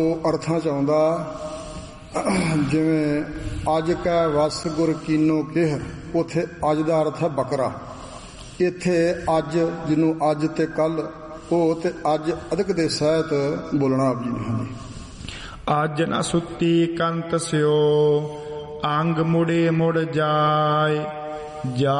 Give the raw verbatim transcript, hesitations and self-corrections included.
ਉਹ ਅਰਥਾਂ 'ਚ ਆਉਂਦਾ ਜਿਵੇਂ ਅੱਜ ਕੈ ਵਸ ਗੁਰ ਕੀਨੋ ਕਿਹ, ਉੱਥੇ ਅੱਜ ਦਾ ਅਰਥ ਹੈ ਬੱਕਰਾ। ਇੱਥੇ ਅੱਜ ਜਿਹਨੂੰ ਅੱਜ ਤੇ ਕੱਲ, ਉਹ ਤੇ ਅੱਜ ਅਧਿਕ ਦੇ ਸਹਿਤ ਬੋਲਣਾ ਆਪ ਜੀ ਨੇ। ਹਾਂਜੀ, ਅੱਜ ਨ ਸੁੱਤੀ ਕੰਤ ਸਿਓ, ਅੰਗ ਮੁੜੇ ਮੁੜ ਜਾਏ, ਜਾ